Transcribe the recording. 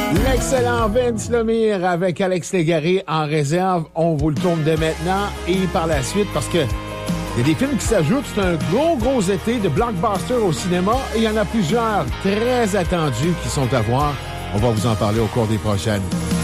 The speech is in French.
L'excellent Vince Lemire avec Alex Légaré en réserve. On vous le tourne dès maintenant et par la suite parce que il y a des films qui s'ajoutent. C'est un gros été de blockbuster au cinéma et il y en a plusieurs très attendus qui sont à voir. On va vous en parler au cours des prochaines.